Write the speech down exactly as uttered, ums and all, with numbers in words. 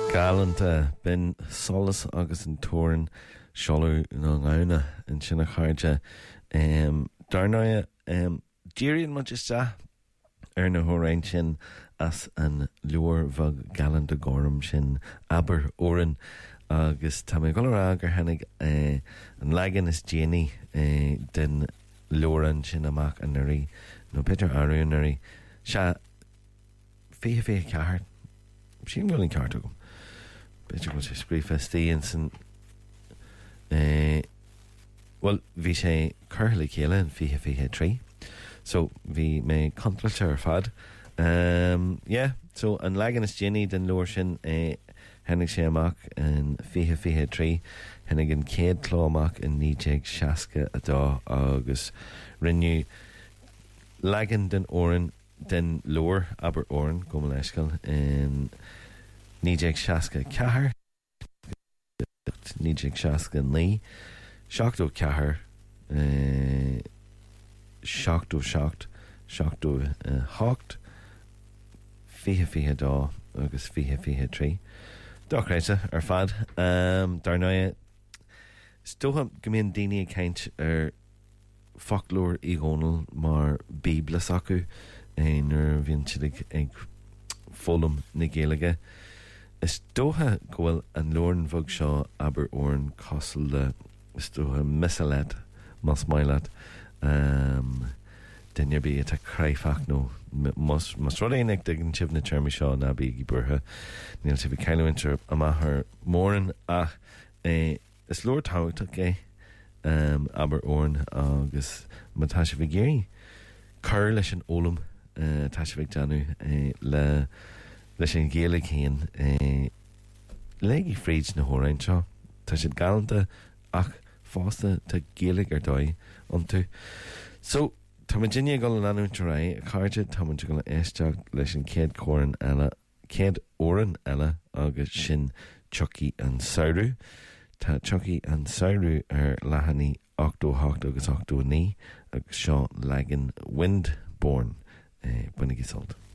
Galanta bin solas agus an toran seolú nó ngána in sinna chairde um, darnáide um, díríonn muid iste ar na hórain sin as an leor bhag galan de góm sin aber óran agus tá mé gorá gur hanig uh, an legan is déanaí uh, den leoran sin amach an nuirí nó Peter Arian nuirí se fé fé ceart sin bhfuil ceart agam Beidir go sé scrífa stíon san well bhí sé curthlaí céile an fiche fiche trí so bhí mé contrailte ar fad um, yeah so an legan is Jenny den leir sin eh, hennig sé amach an fiche fiche trí hennig an céad cló amach in nítéag seasca a dá agus rinne legan den óran den leir aber óran go leiscail in níéag seasca cethir níéag seasca lí seachtó cethir seachtó seacht seachtó hácht fiche fiche dá agus fiche fiche trí dochréite ar fad um, darnáide stocha go mbíonn daoine a ceint ar folklór i gcónal mar bíblas acu é nuair bhíonn siad ag fólam na Gaeilge. Is dótha gohfuil an leoran bhog seo aber óran cosal le is dótha misalad mas mailead um, dunne bí a craifach nó mas rudaon ag ag an sibh na termí seo na bí i burtha níl si bhí caiilewinter amachar móran ach eh, is leor táhachtach é um, aber óran agus má tá si bhí géirí chur leis an ólam uh, tá si bhí deanú eh, le leis an Gaeilge chéan eh, léigi fríd na hórain seo tá siad galanta ach fásta tá Gaeilge ar dói an tú so tá man dinne go an anúnta ra a chairde tá man go éisteach leis an céad córan eile céad óran eile agus sin Chucky an Saoirú tá Chucky an Saoirú ar lehanní ochtó hácht agus ochtó ní agus seo legan Windborne eh, bunig is solt